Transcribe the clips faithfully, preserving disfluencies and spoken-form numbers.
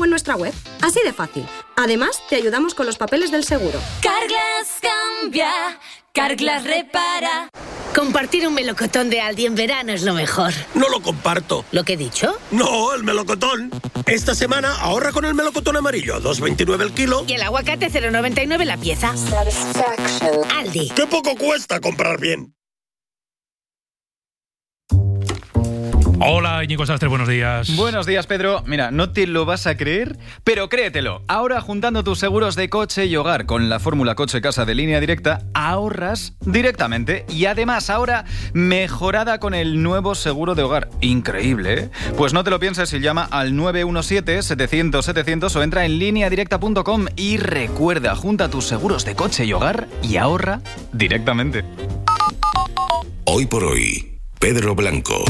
o en nuestra web. Así de fácil. Además, te ayudamos con los papeles del seguro. Carglass cambia, Carglass repara. Compartir un melocotón de Aldi en verano es lo mejor. No lo comparto. ¿Lo que he dicho? No, el melocotón. Esta semana ahorra con el melocotón amarillo, dos veintinueve el kilo. Y el aguacate cero noventa y nueve la pieza. Aldi. ¡Qué poco cuesta comprar bien! Hola, Íñigo Sastre, buenos días. Buenos días, Pedro. Mira, no te lo vas a creer, pero créetelo. Ahora, juntando tus seguros de coche y hogar con la fórmula coche-casa de Línea Directa, ahorras directamente. Y además, ahora, mejorada con el nuevo seguro de hogar. Increíble, ¿eh? Pues no te lo pienses y llama al nueve uno siete, setecientos, setecientos o entra en línea directa punto com y recuerda, junta tus seguros de coche y hogar y ahorra directamente. Hoy por hoy, Pedro Blanco.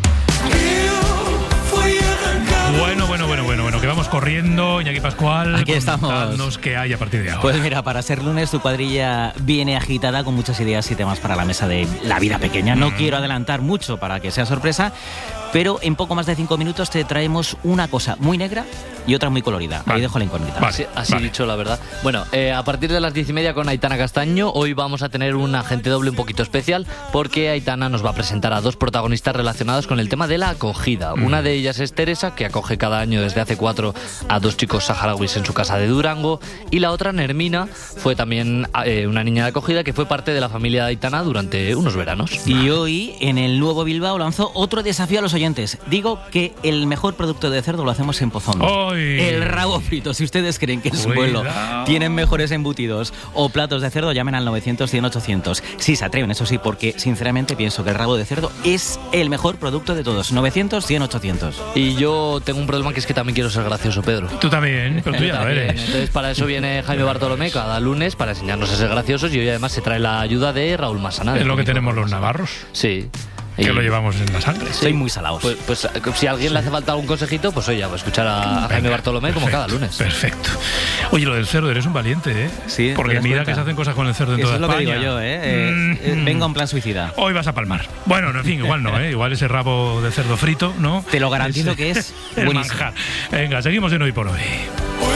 Bueno, bueno, bueno, bueno, bueno, que vamos corriendo, Iñaki Pascual. Aquí estamos. ¿Qué hay a partir de ahora? Pues mira, para ser lunes tu cuadrilla viene agitada con muchas ideas y temas para la mesa de La Vida Pequeña. No mm. quiero adelantar mucho para que sea sorpresa, pero en poco más de cinco minutos te traemos una cosa muy negra y otra muy colorida. Vale. Ahí dejo la incógnita. Vale. Así, así vale. dicho, la verdad. Bueno, eh, a partir de las diez y media con Aitana Castaño, hoy vamos a tener un agente doble un poquito especial porque Aitana nos va a presentar a dos protagonistas relacionados con el tema de la acogida. Mm. Una de ellas es Teresa, que acoge cada año desde hace cuatro a dos chicos saharauis en su casa de Durango, y la otra, Nermina, fue también eh, una niña de acogida que fue parte de la familia de Aitana durante unos veranos. Y hoy, en el Nuevo Bilbao, lanzó otro desafío a los oyentes. Digo que el mejor producto de cerdo lo hacemos en Pozondo. ¡Oy! El rabo frito. Si ustedes creen que en su pueblo tienen mejores embutidos o platos de cerdo, llamen al novecientos, cien, ochocientos. Si se atreven, eso sí, porque sinceramente pienso que el rabo de cerdo es el mejor producto de todos. novecientos, cien, ochocientos. Y yo tengo un problema que es que también quiero ser gracioso, Pedro. Tú también, pero tú ya lo eres. Entonces para eso viene Jaime Bartolomé cada lunes para enseñarnos a ser graciosos, y hoy además se trae la ayuda de Raúl Masana. Es lo que tenemos los navarros. Sí. Que y lo llevamos en la sangre. Sí. Soy muy salados. Pues, pues si a alguien le hace falta algún consejito, pues oye, va a escuchar a, a Jaime Bartolomé como cada lunes. Perfecto. Oye, lo del cerdo, eres un valiente, ¿eh? Sí. Porque mira cuenta? que se hacen cosas con el cerdo en Eso toda es lo España. que digo yo, ¿eh? eh, eh vengo en plan suicida. Hoy vas a palmar. Bueno, en fin, igual no, ¿eh? Igual ese rabo de cerdo frito, ¿no? Te lo garantizo es, que es el buenísimo. manjar. Venga, seguimos en Hoy por Hoy.